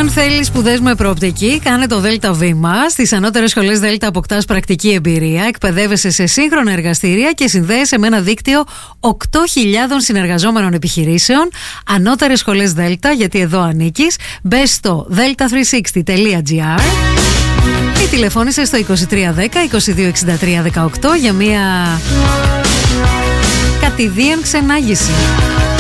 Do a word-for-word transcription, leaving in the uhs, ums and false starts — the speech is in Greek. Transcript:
Αν θέλεις σπουδές με προοπτική, κάνε το ΔΕΛΤΑ Βήμα. Στις ανώτερες σχολές ΔΕΛΤΑ αποκτάς πρακτική εμπειρία, εκπαιδεύεσαι σε σύγχρονα εργαστήρια και συνδέεσαι με ένα δίκτυο οκτώ χιλιάδων συνεργαζόμενων επιχειρήσεων. Ανώτερες σχολές ΔΕΛΤΑ, γιατί εδώ ανήκεις. Μπες στο delta τριακόσια εξήντα τελεία gr ή τηλεφώνησε στο είκοσι τρία δέκα είκοσι δύο εξήντα τρία δεκαοκτώ για μια κατηδίαν ξενάγηση.